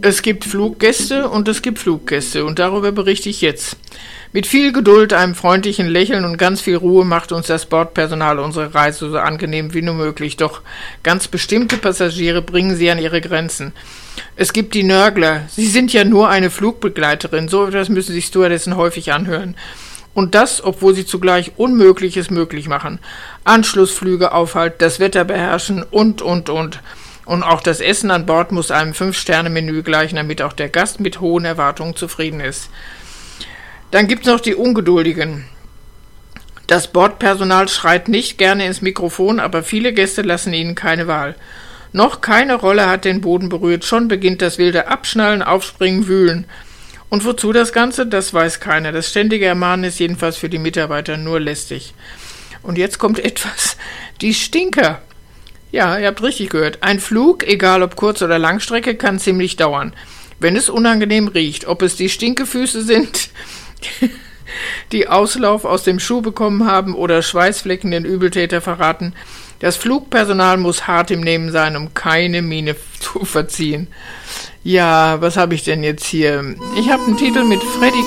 Es gibt Fluggäste und es gibt Fluggäste und darüber berichte ich jetzt. Mit viel Geduld, einem freundlichen Lächeln und ganz viel Ruhe macht uns das Bordpersonal unsere Reise so angenehm wie nur möglich. Doch ganz bestimmte Passagiere bringen sie an ihre Grenzen. Es gibt die Nörgler. Sie sind ja nur eine Flugbegleiterin. So etwas müssen sich Stewardessen häufig anhören. Und das, obwohl sie zugleich Unmögliches möglich machen. Anschlussflüge aufhalten, das Wetter beherrschen und. Und auch das Essen an Bord muss einem 5-Sterne-Menü gleichen, damit auch der Gast mit hohen Erwartungen zufrieden ist. Dann gibt es noch die Ungeduldigen. Das Bordpersonal schreit nicht gerne ins Mikrofon, aber viele Gäste lassen ihnen keine Wahl. Noch keine Rolle hat den Boden berührt, schon beginnt das wilde Abschnallen, Aufspringen, Wühlen. Und wozu das Ganze? Das weiß keiner. Das ständige Ermahnen ist jedenfalls für die Mitarbeiter nur lästig. Und jetzt kommt etwas. Die Stinker. Ja, ihr habt richtig gehört. Ein Flug, egal ob Kurz- oder Langstrecke, kann ziemlich dauern. Wenn es unangenehm riecht, ob es die Stinkefüße sind, die Auslauf aus dem Schuh bekommen haben oder Schweißflecken den Übeltäter verraten. Das Flugpersonal muss hart im Nehmen sein, um keine Miene zu verziehen. Ja, was habe ich denn jetzt hier? Ich habe einen Titel mit Freddy